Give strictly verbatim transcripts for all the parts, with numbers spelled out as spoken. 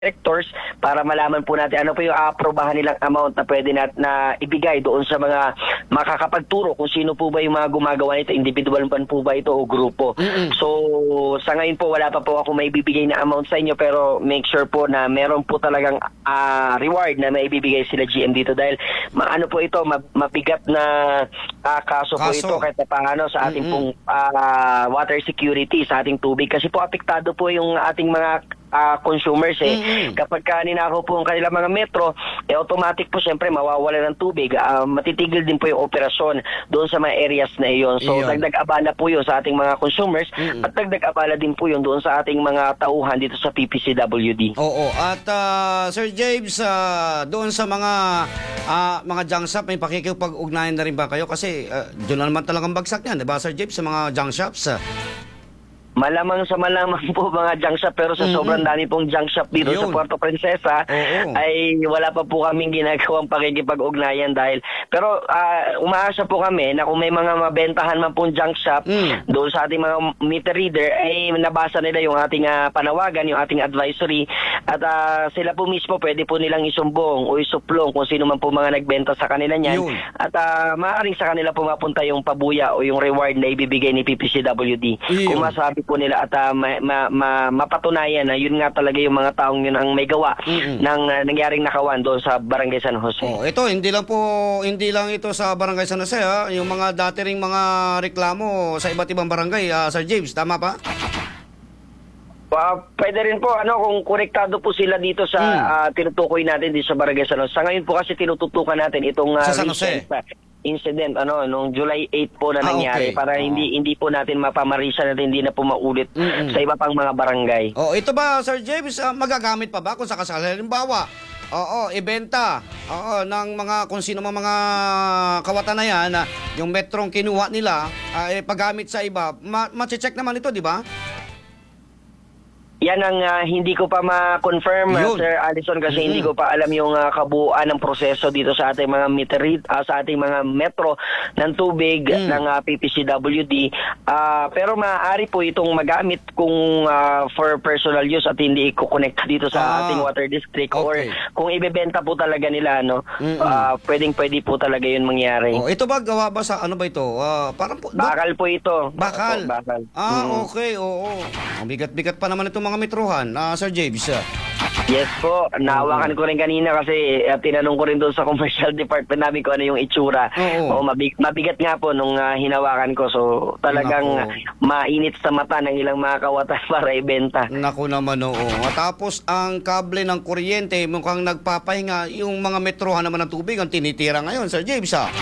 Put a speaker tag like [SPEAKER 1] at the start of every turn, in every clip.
[SPEAKER 1] directors para malaman po natin ano po yung aaprobahan nilang amount na pwede nat na ibigay doon sa mga makakapagturo kung sino po ba yung mga gumagawa nito, individual man po ba ito o grupo.
[SPEAKER 2] Mm-mm.
[SPEAKER 1] So sa ngayon po wala pa po ako may bibigay na amount sa inyo, pero make sure po na meron po talagang uh, reward na may ibibigay sila G M dito dahil maano po ito, mabigat na uh, kaso, kaso po ito kahit na paano sa ating
[SPEAKER 2] Mm-mm.
[SPEAKER 1] pong uh, water security sa ating tubig, kasi po apektado po yung ating mga uh, consumers eh.
[SPEAKER 2] Mm-hmm.
[SPEAKER 1] Kapag ka ninakaw po ang kanilang mga metro, eh automatic po siyempre mawawala ng tubig. Uh, matitigil din po yung operasyon doon sa mga areas na iyon. So
[SPEAKER 2] Iyon.
[SPEAKER 1] dagdag abala po yun sa ating mga consumers,
[SPEAKER 2] Mm-hmm.
[SPEAKER 1] at dagdag abala din po yun doon sa ating mga tauhan dito sa P P C W D.
[SPEAKER 2] Oo. At uh, Sir James, uh, doon sa mga uh, mga junk shop, may pakikipag-ugnayan na rin ba kayo? Kasi uh, doon na naman talagang bagsak yan, diba Sir James, sa mga junk shops? Uh,
[SPEAKER 1] Malamang sa malamang po mga junk shop, pero sa
[SPEAKER 2] Mm-hmm.
[SPEAKER 1] sobrang dami pong junk shop dito
[SPEAKER 2] Yun.
[SPEAKER 1] sa Puerto Princesa,
[SPEAKER 2] Oo.
[SPEAKER 1] ay wala pa po kaming ginagawang pakikipag-ugnayan dahil, pero uh, umaasa po kami na kung may mga mabentahan man pong junk shop
[SPEAKER 2] Mm.
[SPEAKER 1] doon sa ating mga meter reader, ay nabasa nila yung ating uh, panawagan, yung ating advisory, at uh, sila po mismo pwede po nilang isumbong o isuplong kung sino man po mga nagbenta sa kanila niyan.
[SPEAKER 2] Yun.
[SPEAKER 1] At uh, maaaring sa kanila po mapunta yung pabuya o yung reward na ibibigay ni P P C W D.
[SPEAKER 2] Yun.
[SPEAKER 1] Kung masabi po nila at uh, ma, ma, ma, mapatunayan na yun nga talaga yung mga taong yun ang may gawa
[SPEAKER 2] Mm-mm.
[SPEAKER 1] ng uh, nangyaring nakawan doon sa Barangay San Jose.
[SPEAKER 2] Oh, ito hindi lang po hindi lang ito sa Barangay San Jose, ha? Yung mga dati ring mga reklamo sa iba't ibang barangay, uh, Sir James, tama pa?
[SPEAKER 1] Uh, pwede rin po ano kung konektado po sila dito sa
[SPEAKER 2] Mm.
[SPEAKER 1] uh, tinutukoy natin dito sa Barangay San Jose. Sa ngayon po kasi tinututukan natin itong uh,
[SPEAKER 2] Sa San Jose.
[SPEAKER 1] recent, uh, incident ano nung July eighth po na
[SPEAKER 2] Ah,
[SPEAKER 1] nangyari,
[SPEAKER 2] okay.
[SPEAKER 1] para
[SPEAKER 2] Oh.
[SPEAKER 1] hindi hindi po natin mapamarisan at hindi na po maulit
[SPEAKER 2] Mm-mm.
[SPEAKER 1] sa iba pang mga barangay.
[SPEAKER 2] Oh, ito ba Sir James, uh, magagamit pa ba kung sakasakali halimbawa? Oo, ibenta. Oo, ng mga kung sino mga mga kawatan na yan, uh, yung metrong kinuha nila, uh, eh, paggamit sa iba, ma- ma-check naman ito, di ba?
[SPEAKER 1] Yan ang uh, hindi ko pa ma-confirm, uh,
[SPEAKER 2] Yun.
[SPEAKER 1] Sir Allison, kasi
[SPEAKER 2] Mm-hmm.
[SPEAKER 1] hindi ko pa alam yung uh, kabuuan ng proseso dito sa ating mga meter read, uh, sa ating mga metro ng tubig
[SPEAKER 2] Mm.
[SPEAKER 1] ng uh, P P C W D. Uh, pero maaari po itong magamit kung uh, for personal use at hindi i-connect dito sa
[SPEAKER 2] Ah,
[SPEAKER 1] ating water district, or
[SPEAKER 2] okay.
[SPEAKER 1] kung ibebenta po talaga nila, no,
[SPEAKER 2] Mm-mm.
[SPEAKER 1] uh, pwedeng-pwede po talaga yun mangyari.
[SPEAKER 2] Oh, ito ba gawa ba sa ano ba ito? Uh, parang po,
[SPEAKER 1] Bakal po ito.
[SPEAKER 2] Bakal.
[SPEAKER 1] Opo, bakal.
[SPEAKER 2] Ah,
[SPEAKER 1] Mm.
[SPEAKER 2] okay, oo. Ang bigat-bigat pa naman itong mga metrohan, ah, Sir James. ah.
[SPEAKER 1] Yes po, nahawakan ko rin kanina kasi uh, tinanong ko rin doon sa commercial department namin kung ano yung itsura.
[SPEAKER 2] Oo.
[SPEAKER 1] O, mabig- mabigat nga po nung uh, hinawakan ko, so talagang
[SPEAKER 2] Nako.
[SPEAKER 1] mainit sa mata ng ilang mga kawatan para ibenta.
[SPEAKER 2] Naku naman, oo. At tapos ang kable ng kuryente, mukhang nagpapahinga, yung mga metrohan naman ng tubig, ang tinitira ngayon, Sir James, ah.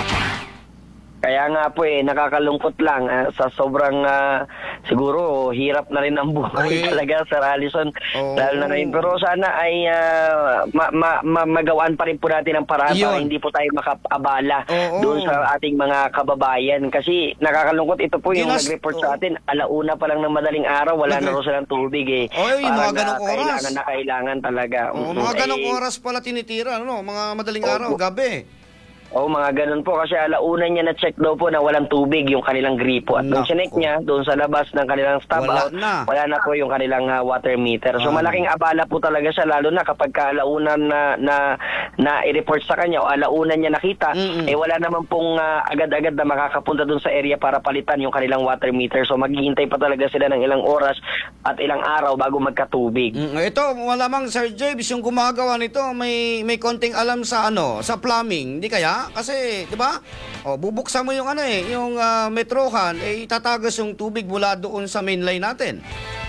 [SPEAKER 1] Kaya nga po eh, nakakalungkot lang ah, sa sobrang ah, siguro hirap na rin ang buhay
[SPEAKER 2] Oy.
[SPEAKER 1] talaga, Sir Allison.
[SPEAKER 2] Oo.
[SPEAKER 1] Lalo na rin. Pero sana ay ah, ma- ma- ma- magawaan pa rin po natin ang paraan para
[SPEAKER 2] Yun.
[SPEAKER 1] hindi po tayo makapabala
[SPEAKER 2] Oo.
[SPEAKER 1] doon sa ating mga kababayan. Kasi nakakalungkot, ito po yung
[SPEAKER 2] Ginas-
[SPEAKER 1] nag-report
[SPEAKER 2] oo.
[SPEAKER 1] sa atin, alauna pa lang ng madaling araw, wala
[SPEAKER 2] Nag-
[SPEAKER 1] na raw silang tubig eh.
[SPEAKER 2] Oy, mga
[SPEAKER 1] Parang,
[SPEAKER 2] ganong
[SPEAKER 1] ah,
[SPEAKER 2] oras.
[SPEAKER 1] Kailangan na kailangan talaga.
[SPEAKER 2] Oo,
[SPEAKER 1] Mm,
[SPEAKER 2] mga ganong
[SPEAKER 1] eh,
[SPEAKER 2] oras pala tinitira, ano? Mga madaling
[SPEAKER 1] Opo.
[SPEAKER 2] araw, gabi.
[SPEAKER 1] Oo, mga ganun po. Kasi alauna niya na-check daw po na walang tubig yung kanilang gripo. At nung
[SPEAKER 2] Nako.
[SPEAKER 1] sinek niya, doon sa labas ng kanilang stop
[SPEAKER 2] Wala
[SPEAKER 1] out,
[SPEAKER 2] na.
[SPEAKER 1] wala na po yung kanilang ah, water meter. So
[SPEAKER 2] Ah.
[SPEAKER 1] malaking abala po talaga siya, lalo na kapag ka alauna na, na, na i-report sa kanya o alauna niya nakita,
[SPEAKER 2] Mm-mm.
[SPEAKER 1] eh wala naman pong ah, agad-agad na makakapunta doon sa area para palitan yung kanilang water meter. So maghihintay pa talaga sila ng ilang oras at ilang araw bago magkatubig.
[SPEAKER 2] Mm, ito, malamang Sir James, yung gumagawa nito, may may konting alam sa ano, sa plumbing, hindi kaya? Kasi, 'di ba? Oh, bubuksan mo yung ano eh, yung ah, metrohan, eh itatagas yung tubig mula doon sa main line natin.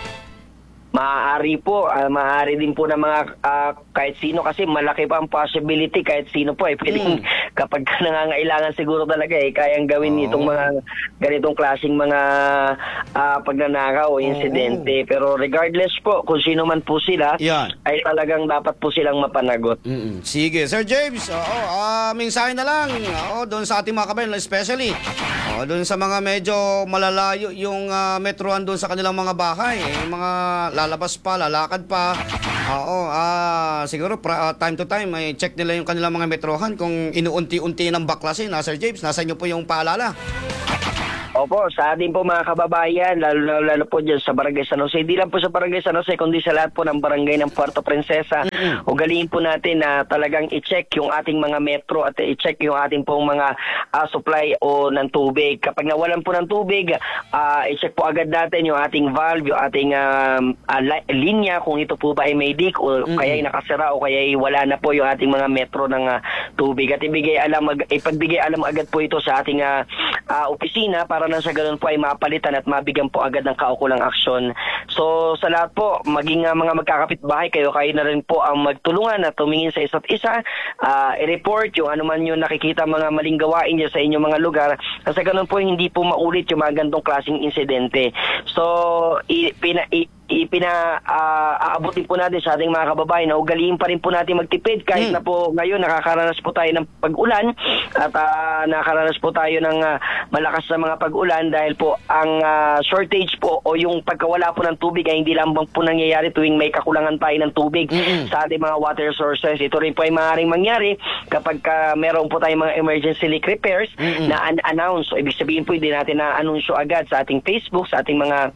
[SPEAKER 1] Maaari po, ah, maaari din po ng mga ah, kahit sino, kasi malaki pa ang possibility kahit sino po eh. Pwedeng kapag ka nangangailangan siguro talaga eh, kayang gawin
[SPEAKER 2] Oo.
[SPEAKER 1] itong mga ganitong klaseng mga ah, pagnanakaw o insidente. Pero regardless po kung sino man po sila,
[SPEAKER 2] Yan.
[SPEAKER 1] ay talagang dapat po silang mapanagot.
[SPEAKER 2] Mm-mm. Sige, Sir James, oo, ah, mensahe na lang, oo, doon sa ating mga kabayan, especially, oo, doon sa mga medyo malalayo yung ah, metrohan doon sa kanilang mga bahay, eh, mga lalabas pa, lalakad pa, oo, ah, siguro pra, ah, time to time, ay check nila yung kanilang mga metrohan kung inuunti-unti ng baklasin, na Sir James, nasa inyo po yung paalala.
[SPEAKER 1] Opo, sa ating po mga kababayan, lalo, lalo, lalo po dyan sa Barangay San Jose, hindi lang po sa Barangay San Jose, kundi sa lahat po ng barangay ng Puerto Princesa,
[SPEAKER 2] Mm-mm.
[SPEAKER 1] ugaliin po natin na talagang i-check yung ating mga metro at i-check yung ating pong mga ah, supply o ng tubig. Kapag nawalan po ng tubig, ah, i-check po agad natin yung ating valve, yung ating um, ah, li- linya, kung ito po ba ay may leak o
[SPEAKER 2] Mm-mm.
[SPEAKER 1] kaya ay nakasira o kaya ay wala na po yung ating mga metro ng ah, tubig. At ibigay alam, ag- ipagbigay alam agad po ito sa ating ah, ah, opisina para na sa ganun po ay mapalitan at mabigyan po agad ng kaukulang aksyon. So sa lahat po, maging uh, mga magkakapitbahay kayo, kayo na rin po ang magtulungan at tumingin sa isa't isa, uh, i-report yung anuman yung nakikita mga maling gawain niya sa inyong mga lugar. Kasi ganun po hindi po maulit yung mga gantong klaseng insidente. So i- pina, i- ipina uh, aabutin po natin sa ating mga kababayan na ugaliin pa rin po natin magtipid kahit
[SPEAKER 2] Hmm.
[SPEAKER 1] na po ngayon nakakaranas po tayo ng pag-ulan at uh, nakakaranas po tayo ng uh, malakas na mga pag-ulan dahil po ang uh, shortage po o yung pagkawala po ng tubig ay hindi lamang po nangyayari tuwing may kakulangan tayo ng tubig
[SPEAKER 2] Mm-mm.
[SPEAKER 1] sa ating mga water sources. Ito rin po ay maaaring mangyari kapag uh, meron po tayong mga emergency leak repairs
[SPEAKER 2] Mm-mm.
[SPEAKER 1] na un-announce. So, ibig sabihin po hindi natin na-anunsyo agad sa ating Facebook, sa ating mga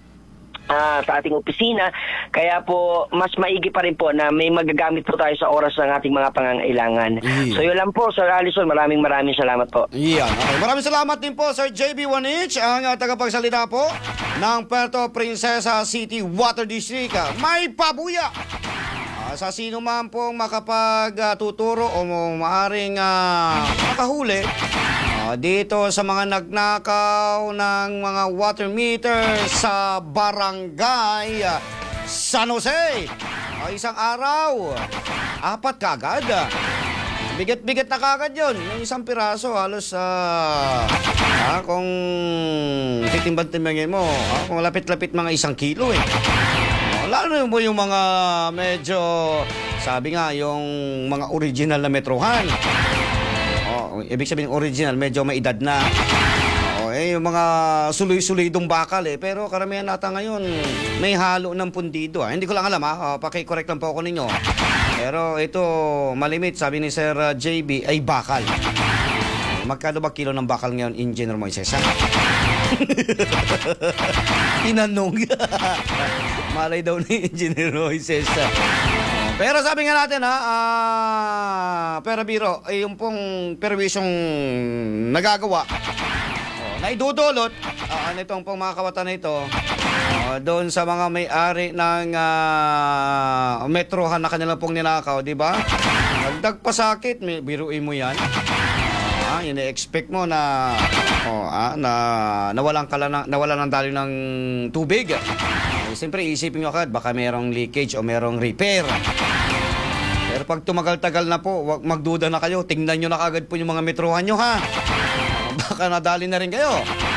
[SPEAKER 1] Ah, sa ating opisina, kaya po mas maigi pa rin po na may magagamit po tayo sa oras ng ating mga pangangailangan.
[SPEAKER 2] Yeah.
[SPEAKER 1] So yun lang po, Sir Alison, maraming maraming salamat po.
[SPEAKER 2] Yan. Okay. Maraming salamat din po, Sir J B Wanich, ang uh, tagapagsalita po ng Puerto Princesa City Water District. Uh, May pabuya! Uh, sa sino man pong makapagtuturo o maaring uh, makahuli uh, dito sa mga nagnakaw ng mga water meter sa Barangay uh, San Jose. Uh, isang araw, apat kagad. Bigat-bigat na kagad yun. Yung isang piraso, halos ah, ah, kung titimbang-timbangin mo, ah, kung lapit-lapit mga isang kilo eh. Oh, lalo na mo yung mga medyo, sabi nga, yung mga original na metrohan. Oh, ibig sabihin original, medyo may edad na. Oh, eh, yung mga suloy-sulidong bakal eh. Pero karamihan nata ngayon, may halo ng pundido. Ah. Hindi ko lang alam ha, oh, paki-correct lang po ako ninyo. Pero ito, malimit, sabi ni Sir uh, J B, ay bakal. Magkano ba kilo ng bakal ngayon, Engineer Moises? Ha? Tinanong. Malay daw ni Engineer Moises. Pero sabi nga natin ha, uh, pero biro, ay yung pong perwisyong nagagawa, oh, naidudulot, uh, nitong pong mga kawatan na ito, uh, doon sa mga may-ari ng uh, metrohan na kanilang pong ninakaw, di ba? Nagdag pa sakit, may biruin mo yan. Ah, ine-expect mo na oh, ah, na nawalan ka lang, nawalan ng daloy ng tubig. Eh, siyempre isipin nyo agad baka merong leakage o merong repair. Pero pag tumagal-tagal na po, wag magduda na kayo. Tingnan nyo na kagad po yung mga metrohan nyo ha. Baka nadali na rin kayo.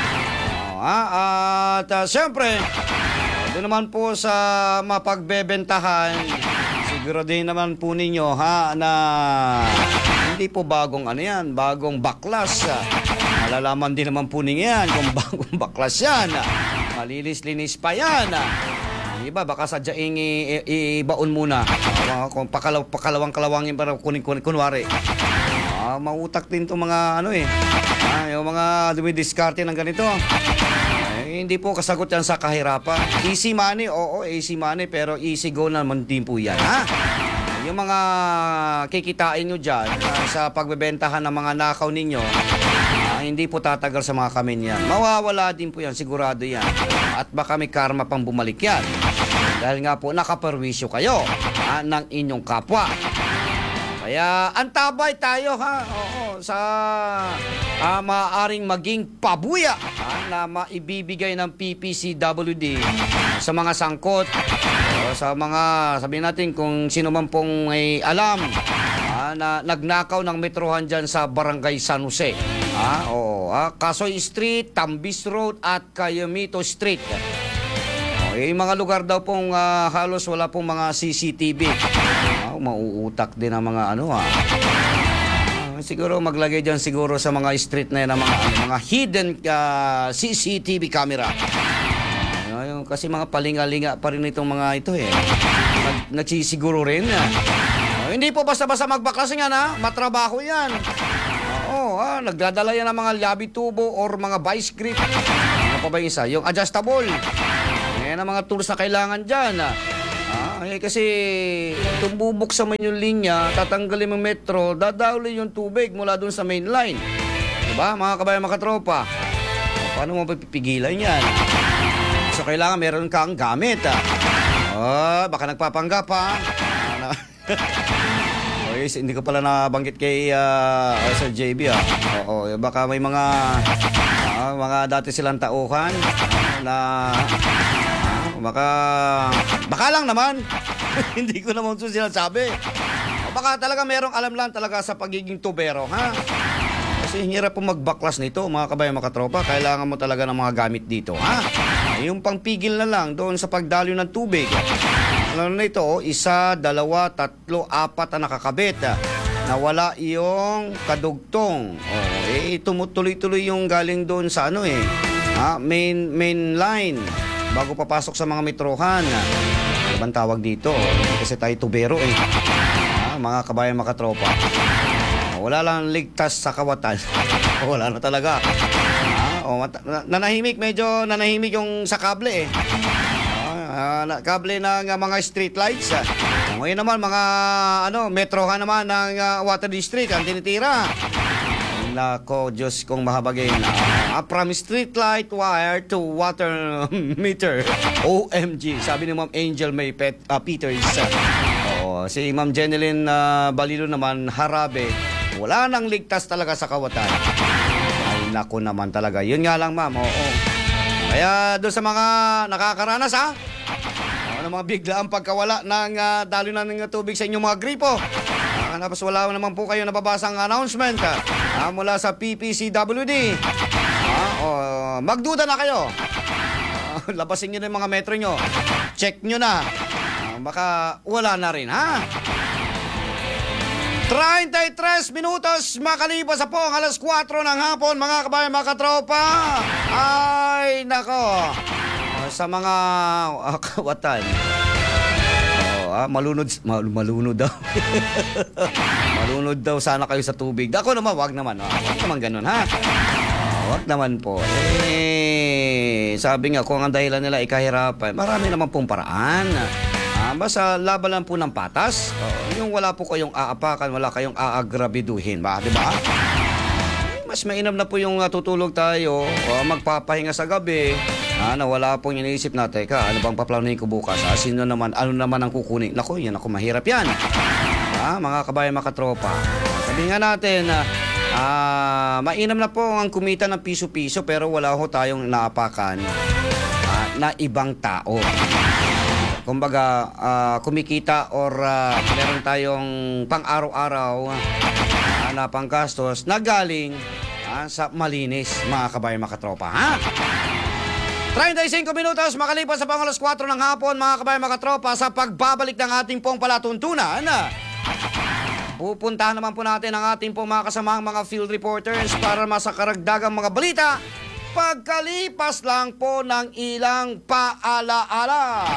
[SPEAKER 2] Oh, ah, at uh, siyempre, doon naman po sa mapagbebentahan, siguro din naman po ninyo ha na hindi po bagong ano yan, bagong baklas. Malalaman din naman po ninyo yan kung bagong baklas yan. Malilis-linis pa yan. Iba, baka sadyaing ibaon muna. Uh, kung pakalaw, pakalawang-kalawangin para kunin, kunin, kunwari. Uh, mautak din itong mga ano eh. Uh, yung mga dumidiskarte ng ganito. Eh, hindi po kasagot yan sa kahirapan. Easy money, oo, easy money, pero easy go naman din po yan, ha? Yung mga kikitain nyo dyan uh, sa pagbebentahan ng mga nakaw ninyo, uh, hindi po tatagal sa mga kamin yan. Mawawala din po yan, sigurado yan. At baka may karma pang bumalik yan. Dahil nga po nakaperwisyo kayo uh, ng inyong kapwa. Kaya antabay tayo ha, oo, sa uh, maaaring maging pabuya uh, na maibibigay ng P P C W D sa mga sangkot, uh, sa mga, sabihin natin kung sino man pong may alam uh, na nagnakaw ng metrohan dyan sa Barangay San Jose. Uh, oo, uh, Kasoy Street, Tambis Road at Cayamito Street. Uh, yung mga lugar daw pong uh, halos wala pong mga C C T V. Uh, mauutak din ang mga ano ha. Uh, siguro maglagay dyan siguro sa mga street na yan ng mga, ano, mga hidden uh, C C T V camera. Uh, yung, kasi mga palinga-linga pa rin itong mga ito eh. Nag, nagsisiguro rin. Uh, hindi po basta-basta magbaklas yan ha. Matrabaho yan. Oo, uh, nagdadala yan ng mga labi tubo or mga vice grip. pa ba yung isa? Yung adjustable. Yan ang mga tools na kailangan dyan. Ah, eh, kasi kung bubuksan mo yung linya, tatanggalin mo metro, dadawli yung tubig mula dun sa main line. Diba, mga kabayan, mga katropa? Paano mo pipigilan yan? So, kailangan meron kang gamit. Ah. Oh, baka nagpapanggap ha. Ano? Okay, hindi ko pala nabanggit kay uh, Sir J B ah. Oo, baka may mga uh, mga dati silang tauhan na uh, baka baka lang naman. Hindi ko naman ito sinasabi. Baka talaga merong alam lang talaga sa pagiging tubero, ha? Kasi hirap po magbaklas nito, mga kabayan, mga katropa. Kailangan mo talaga ng mga gamit dito, ha? Yung pangpigil na lang doon sa pagdaloy ng tubig. Ano na ito, isa, dalawa, tatlo, apat na nakakabit. Nawala yung kadugtong. Oh, eh, tumutuloy-tuloy yung galing doon sa ano eh. Ha? Main, main line. Bago papasok sa mga metrohan. Ano bang tawag dito? Kasi tayo tubero eh. Ha? Mga kabayan, mga katropa. Wala lang ligtas sa kawatan. Wala na talaga. Ha? O, nanahimik, medyo nanahimik yung sa kable eh. Uh, kable ng uh, mga street lights. Uh. Ngayon naman mga ano, metrohan naman ng uh, water district ang tinitira. Nako, Diyos kong mahabagin. Uh, from street light wire to water meter. O M G, sabi ni Ma'am Angel May Pet, uh, Peters. Uh, si Ma'am Jeneline uh, Balilo naman, Harabe. Wala nang ligtas talaga sa kawatan. Ay, nako naman talaga. Yun nga lang, ma'am. Oo. Kaya doon sa mga nakakaranas, ha? Ano mga bigla ang pagkawala ng uh, daloy na ng tubig sa inyong mga gripo. Uh, tapos wala naman po kayo nababasang announcement uh, mula sa P P C W D. Uh, uh, magduda na kayo. Uh, labasin nyo na yung mga metro nyo. Check nyo na. Uh, baka wala na rin, ha? thirty-three minutos makalipas sa po ang alas kwatro ng hapon, mga kabayan, mga katropa. Ay, nako. Sa mga uh, kawatan. Oh, ah, malunod, mal, malunod daw. Malunod daw sana kayo sa tubig. Ako naman, wag naman. Oh. Wag naman ganun, ha? Oh, wag naman po. Eh, sabi nga, kung ang dahilan nila ikahirapan, marami naman pong paraan. Ah, basta laban lang po ng patas. Uh, yung wala po kayong aapakan, wala kayong aagrabiduhin, ba? Diba? Mas mainam na po yung uh, tutulog tayo, uh, magpapahinga sa gabi, ah, na wala pong iniisip na, teka, ano bang paplanuhin ko bukas? Ah, sino naman, ano naman ang kukunin? Naku, yan ako, mahirap yan. Ah, mga kabayan, mga katropa. Sabi nga natin, ah, ah, mainam na po ang kumita ng piso-piso, pero wala ho tayong naapakan ah, na ibang tao. Kumbaga, uh, kumikita or uh, meron tayong pang-araw-araw uh, na panggastos na galing uh, sa malinis, mga kabayan, mga katropa. Ha? thirty-five minutos makalipas sa pang alas kwatro ng hapon, mga kabayan, mga katropa, sa pagbabalik ng ating pong palatuntunan. Pupuntahan naman po natin ang ating pong mga kasamaang mga field reporters para masakaragdagang mga balita pagkalipas lang po ng ilang paalaala.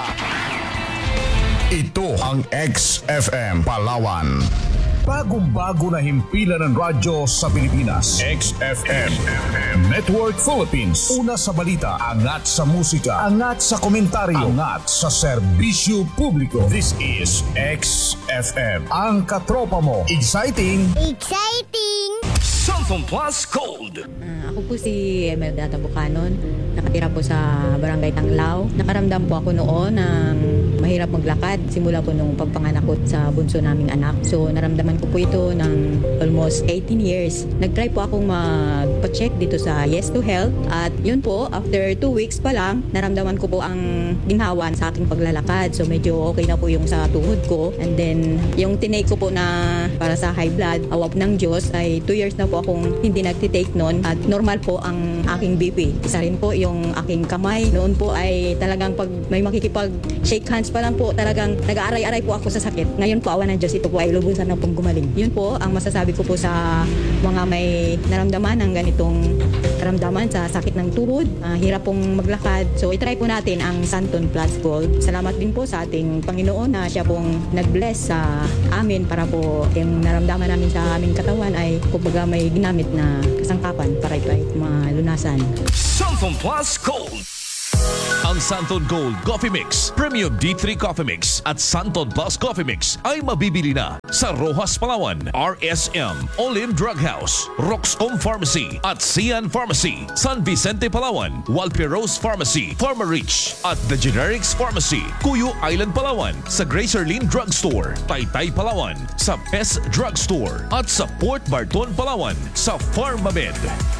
[SPEAKER 3] Ito ang X F M Palawan. Bagong-bago na himpilan ng radyo sa Pilipinas. X F M Network Philippines. Una sa balita, angat sa musika, angat sa komentaryo, angat sa serbisyo publiko. This is X F M. Ang katropa mo. Exciting!
[SPEAKER 4] Exciting!
[SPEAKER 3] Samsung Plus Gold.
[SPEAKER 5] Uh, ako po si Emerda Tabucanon. Nakatira po sa Barangay Tanglao. Nakaramdam po ako noon ng mahirap maglakad simula po nung pagpanganak ko sa bunso naming anak. So naramdaman ko po ito ng almost eighteen years. Nag-try po akong magpa-check dito sa Yes to Health at yun po, after two weeks pa lang, naramdaman ko po ang ginhawan sa aking paglalakad. So medyo okay na po yung sa tuhod ko. And then yung tinake ko po na para sa high blood, awap ng Diyos, ay two years na po akong hindi nagtitake noon at normal po ang aking B P. Isa rin po yung aking kamay. Noon po ay talagang pag may makikipag-shake hands pa pa lang po talagang nag-aaray-aray po ako sa sakit. Ngayon po, awa ng Diyos, ito po ay lubusan na pong gumaling. Yun po ang masasabi ko po sa mga may naramdaman ng ganitong karamdaman sa sakit ng tuhod, uh, hirap pong maglakad. So itry po natin ang Santon Plus Gold. Salamat din po sa ating Panginoon na siya pong nag-bless sa amin para po yung naramdaman namin sa aming katawan ay kumbaga may ginamit na kasangkapan para ito ay malunasan.
[SPEAKER 4] Santon Plus Gold. Ang Santon Gold Coffee Mix, Premium D three Coffee Mix at Santon Plus Coffee Mix ay mabibili na sa Rojas Palawan, R S M, Olim Drug House, Roxcom Pharmacy at Sian Pharmacy, San Vicente Palawan, Walperos Pharmacy, Pharmarich at The Generics Pharmacy, Cuyo Island Palawan, sa Gracerlin Drug Store, Taytay Palawan, sa Pes Drug Store at sa Port Barton Palawan sa Pharmamed.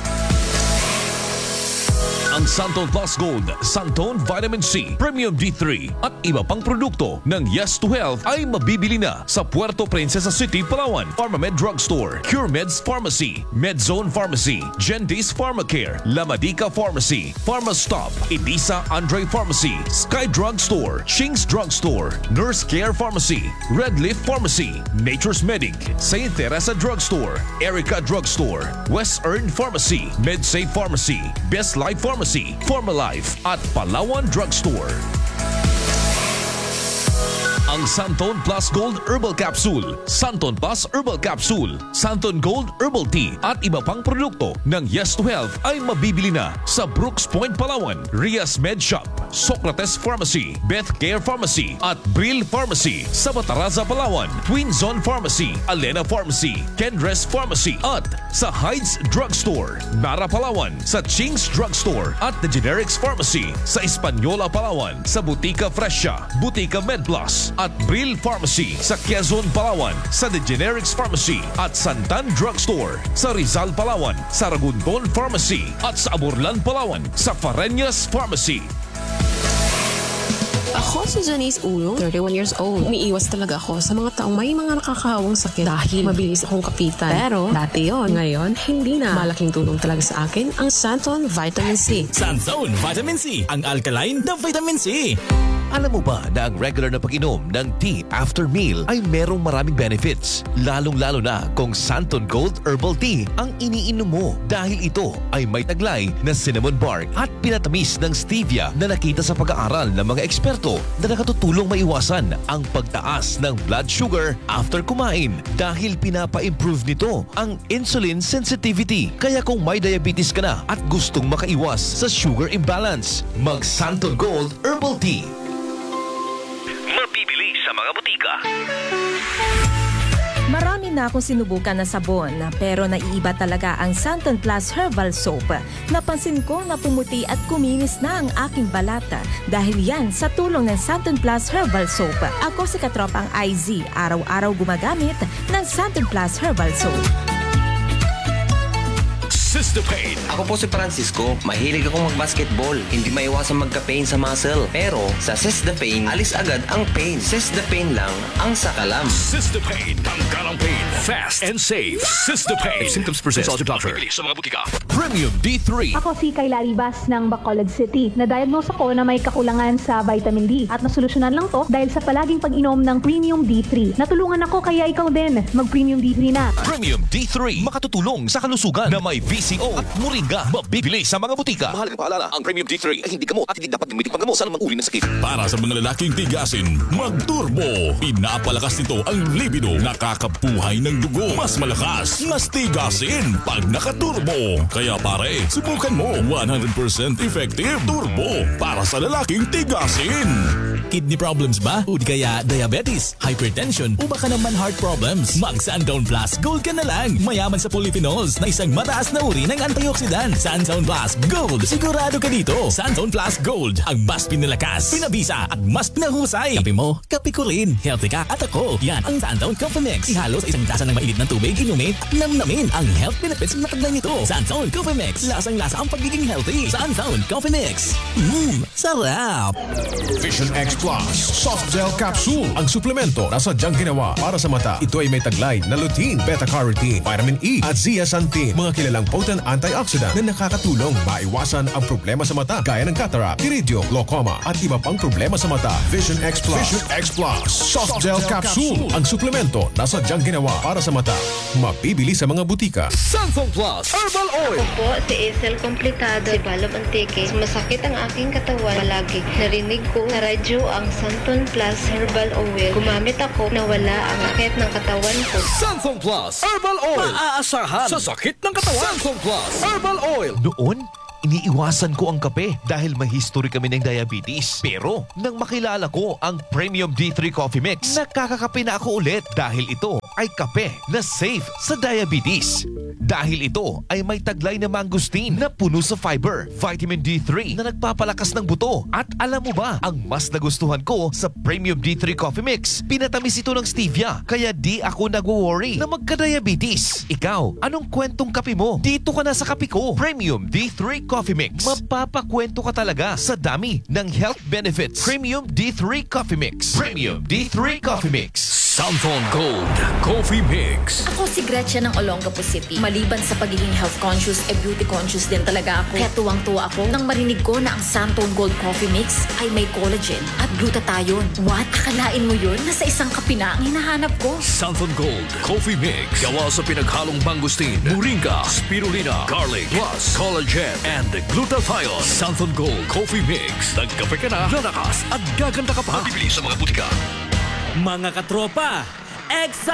[SPEAKER 4] Ang Santon Plus Gold, Santon Vitamin C, Premium D three at iba pang produkto ng Yes to Health ay mabibili na sa Puerto Princesa City, Palawan, Pharmamed Drug Store, CureMeds Pharmacy, Medzone Pharmacy, Gentis Pharmacare, Lamadica Pharmacy, Pharmastop, Edisa Andre Pharmacy, Sky Drug Store, Shing's Drug Store, Nurse Care Pharmacy, Red Leaf Pharmacy, Nature's Medic, Saint Teresa Drug Store, Erica Drug Store, West Earn Pharmacy, MedSafe Pharmacy, Best Life Pharmacy, Formalife at Palawan Drugstore. Ang Santon Plus Gold Herbal Capsule, Santon Plus Herbal Capsule, Santon Gold Herbal Tea at iba pang produkto ng Yes to Health ay mabibili na sa Brooks Point, Palawan, Rias Med Shop, Socrates Pharmacy, Beth Care Pharmacy at Brill Pharmacy sa Bataraza, Palawan, Twin Zone Pharmacy, Alena Pharmacy, Kendres Pharmacy at sa Hides Drugstore, Nara, Palawan, sa Ching's Drugstore at The Generics Pharmacy sa Española, Palawan, sa Butika Fresha, Butika MedPlus at Brill Pharmacy sa Quezon, Palawan, sa The Generics Pharmacy at Santan Drugstore sa Rizal, Palawan, sa Ragunton Pharmacy at sa Aburlan, Palawan, sa Fareñas Pharmacy.
[SPEAKER 6] Ako si Janice Ulong, thirty-one years old. Umiiwas talaga ako sa mga taong may mga nakakahawang sakit dahil mabilis akong kapitan. Pero dati yon, ngayon hindi na. Malaking tulong talaga sa akin ang Santon Vitamin C.
[SPEAKER 7] Santon Vitamin C, ang alkaline na vitamin C.
[SPEAKER 4] Alam mo ba na ang regular na pag-inom ng tea after meal ay merong maraming benefits? Lalong-lalo na kung Santon Gold Herbal Tea ang iniinom mo dahil ito ay may taglay na cinnamon bark at pinatamis ng stevia na nakita sa pag-aaral ng mga eksperto na nakatutulong maiwasan ang pagtaas ng blood sugar after kumain dahil pinapa-improve nito ang insulin sensitivity. Kaya kung may diabetes ka na at gustong makaiwas sa sugar imbalance, mag Santon Gold Herbal Tea. Mabibili sa mga butika.
[SPEAKER 8] Marami na akong sinubukan na sabon pero naiiba talaga ang Santon Plus Herbal Soap. Napansin ko na pumuti at kuminis na ang aking balata dahil yan sa tulong ng Santon Plus Herbal Soap. Ako si katropang I Z, araw-araw gumagamit ng Santon Plus Herbal Soap.
[SPEAKER 4] Sistapain.
[SPEAKER 9] Ako po si Francisco. Mahilig akong mag-basketball. Hindi maiwasan magka-pain sa muscle. Pero sa Sistapain, alis agad ang pain. Sistapain lang ang sakalam.
[SPEAKER 4] Sistapain. Tanggal ang pain. Fast and safe. Sistapain. If symptoms persist, consult your doctor. Sa mga butika. Premium D three.
[SPEAKER 10] Ako si Kayla Ribas ng Bacolod City. Na-diagnose ako na may kakulangan sa vitamin D. At nasolusyonan lang to dahil sa palaging pag-inom ng Premium D three. Natulungan ako kaya ikaw din. Mag-Premium D three na.
[SPEAKER 4] Premium D three. Makatutulong sa kalusugan na may B C O at Moringa. Mabibili sa mga butika. Mahalagang paalala, ang Premium D three ay hindi gamot at hindi dapat gamitin panggamot sa anumang uri ng sakit.
[SPEAKER 7] Para sa mga lalaking tigasin, mag-turbo. Pinapalakas nito ang libido. Nakakabuhay ng dugo. Mas malakas, mas tigasin pag nakaturbo. Kaya pare, subukan mo. one hundred percent effective turbo para sa lalaking tigasin. Kidney problems ba? O di kaya diabetes, hypertension o baka naman heart problems? Mag Santon Plus Gold ka na lang. Mayaman sa polyphenols na isang mataas na uri ng antioxidant. Santon Plus Gold. Sigurado ka dito. Santon Plus Gold. Ang mas pinalakas, pinabisa at mas pinahusay. Kape mo, kape ko rin. Healthy ka at ako. Yan ang Santon Coffee Mix. Ihalo sa isang tasa ng mainit na tubig, inumin at namnamin ang health benefits na taglay nito. Santon Coffee Mix. Lasang-lasa ang pagiging healthy. Santon Coffee Mix. Mmm, sarap.
[SPEAKER 3] Vision X Plus Soft Gel Capsule. Ang suplemento na sadyang ginawa para sa mata. Ito ay may taglay na lutein, beta-carotene, vitamin E at zeaxanthin. Mga kilalang potent antioxidant na nakakatulong maiwasan ang problema sa mata gaya ng cataract, iridium, glaucoma at iba pang problema sa mata. Vision X Plus. Vision X Plus Soft Gel Capsule. Ang suplemento na sadyang ginawa para sa mata. Mabibili sa mga butika.
[SPEAKER 4] Santon Plus Herbal Oil.
[SPEAKER 11] Ako po si Isel Complicado, si Balo Antique. Masakit ang aking katawan palagi. Narinig ko na radyo ang Santon Plus Herbal Oil. Gumamit ako na wala ang sakit ng katawan ko.
[SPEAKER 4] Santon Plus Herbal Oil. Maaasahan sa sakit ng katawan. Santon Plus Herbal Oil. Noon, iniiwasan ko ang kape dahil may history kami ng diabetes. Pero nang makilala ko ang Premium D three Coffee Mix, nakakakape na ako ulit dahil ito ay kape na safe sa diabetes. Dahil ito ay may taglay na mangustin na puno sa fiber, vitamin D three na nagpapalakas ng buto. At alam mo ba, ang mas nagustuhan ko sa Premium D three Coffee Mix, pinatamis ito ng stevia. Kaya di ako nagwo-worry na magka-diabetes. Ikaw, anong kwentong kape mo? Dito ka na sa kape ko. Premium D three Coffee Mix. Mapapakwento ka talaga sa dami ng health benefits. Premium D three Coffee Mix. Premium D three Coffee Mix. Santon Gold Coffee Mix.
[SPEAKER 12] Ako si Gretchen ng Olongapo City. Maliban sa pagiging health conscious, e beauty conscious din talaga ako. Kaya tuwang-tuwa ako nang marinig ko na ang Santon Gold Coffee Mix ay may collagen at glutathione. What? Akalain mo yun? Nasa isang kape na ang hinahanap ko.
[SPEAKER 4] Santon Gold Coffee Mix. Gawa sa pinaghalong mangustin, moringa, spirulina, garlic, plus collagen and glutathione. Santon Gold Coffee Mix. Nagkape ka na, lalakas at gaganda ka pa. Bibili sa mga butika.
[SPEAKER 13] Mga katropa, Exa